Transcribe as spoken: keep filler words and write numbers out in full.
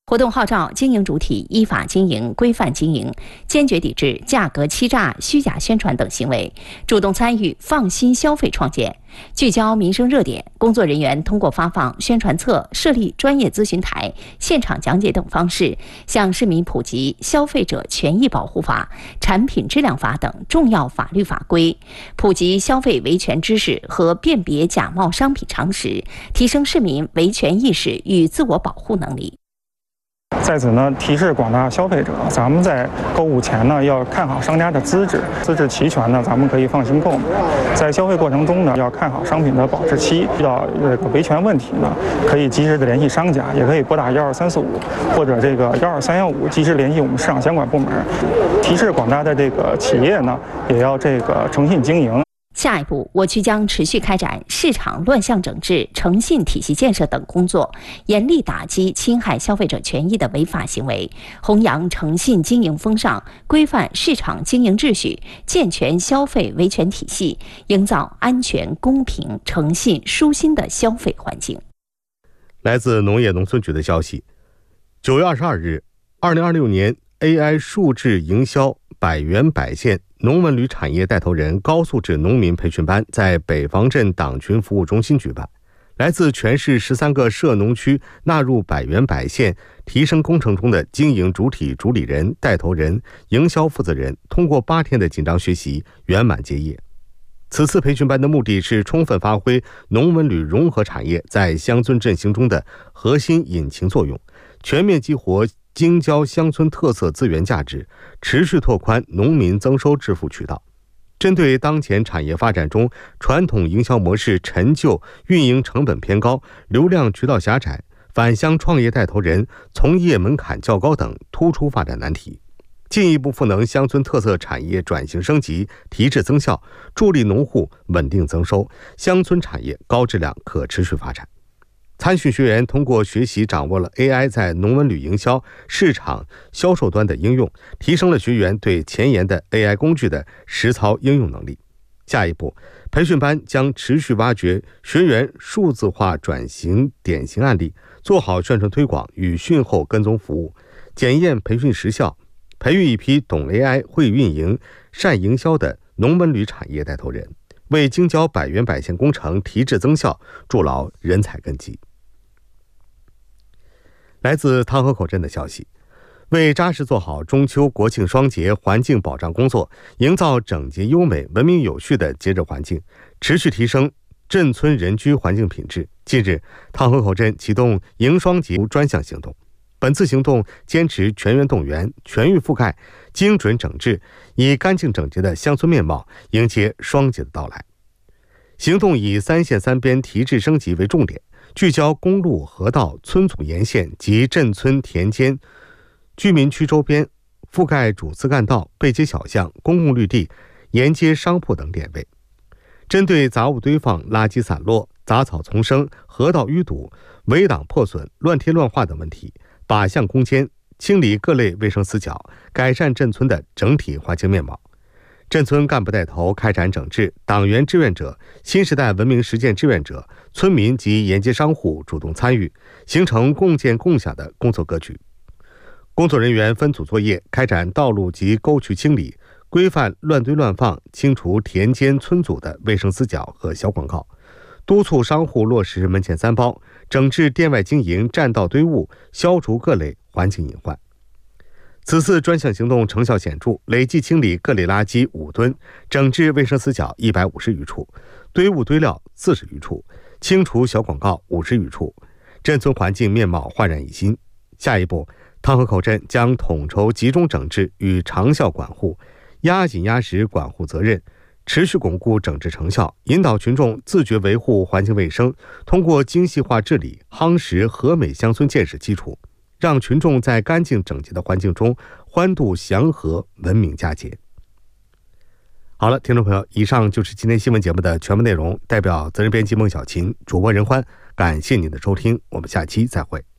活动号召经营主体依法经营、规范经营，坚决抵制价格欺诈、虚假宣传等行为，主动参与放心消费创建。聚焦民生热点，工作人员通过发放宣传册、设立专业咨询台、现场讲解等方式，向市民普及《消费者权益保护法》、产品质量法等重要法律法规，普及消费维权知识和辨别假冒商品常识，提升市民维权意识与自我保护能力。 在此呢，提示广大消费者，咱们在购物前呢，要看好商家的资质，资质齐全呢，咱们可以放心购买。在消费过程中呢，要看好商品的保质期，遇到这个维权问题呢，可以及时的联系商家，也可以拨打幺二三四五或者这个幺二三幺五，及时联系我们市场监管部门。提示广大的这个企业呢，也要这个诚信经营。 下一步，我区将持续开展市场乱象整治、诚信体系建设等工作，严厉打击侵害消费者权益的违法行为，弘扬诚信经营风尚，规范市场经营秩序，健全消费维权体系，营造安全、公平、诚信、舒心的消费环境。 来自农业农村局的消息，九月二十二日，二零二六年 A I 数字营销百源百县农文旅产业带头人高素质农民培训班在北方镇党群服务中心举办，来自全市十三个涉农区纳入百源百县提升工程中的经营主体主理人、带头人、营销负责人，通过八天的紧张学习，圆满结业。此次培训班的目的是充分发挥农文旅融合产业在乡村振兴中的核心引擎作用，全面激活京郊乡村特色资源价值，持续拓宽农民增收致富渠道。针对当前产业发展中传统营销模式陈旧、运营成本偏高、流量渠道狭窄、返乡创业带头人从业门槛较高等突出发展难题，进一步赋能乡村特色产业转型升级、提质增效，助力农户稳定增收，乡村产业高质量可持续发展。参训学员通过学习掌握了 A I 在农文旅营销、市场、销售端的应用，提升了学员对前沿的 A I 工具的实操应用能力。下一步，培训班将持续挖掘学员数字化转型典型案例，做好宣传推广与训后跟踪服务，检验培训实效，培育一批懂 A I、会运营、善营销的农文旅产业带头人，为京郊百源百县工程提质增效筑牢人才根基。来自汤河口镇的消息，为扎实做好中秋国庆双节环境保障工作，营造整洁优美、文明有序的节日环境，持续提升镇村人居环境品质。近日，汤河口镇启动迎双节专项行动，本次行动坚持全员动员、全域覆盖、精准整治，以干净整洁的乡村面貌迎接双节的到来。行动以三线三边提质升级为重点，聚焦公路、河道、村组沿线及镇村田间、居民区周边，覆盖主次干道、背街小巷、公共绿地、沿街商铺等点位。针对杂物堆放、垃圾散落、杂草丛生、河道淤堵、围挡破损、乱贴乱画等问题，靶向攻坚，清理各类卫生死角，改善镇村的整体环境面貌。镇村干部带头开展整治，党员志愿者、新时代文明实践志愿者、村民及沿街商户主动参与，形成共建共享的工作格局。工作人员分组作业，开展道路及沟渠清理，规范乱堆乱放，清除田间村组的卫生死角和小广告，督促商户落实门前三包，整治店外经营占道堆物，消除各类环境隐患。此次专项行动成效显著，累计清理各类垃圾五吨，整治卫生死角一百五十余处，堆物堆料四十余处，清除小广告五十余处，镇村环境面貌焕然一新。下一步，汤河口镇将统筹集中整治与长效管护，压紧压实管护责任，持续巩固整治成效，引导群众自觉维护环境卫生，通过精细化治理夯实和美乡村建设基础，让群众在干净整洁的环境中欢度祥和文明佳节。好了，听众朋友，以上就是今天新闻节目的全部内容。代表责任编辑孟小琴，主播任欢，感谢您的收听，我们下期再会。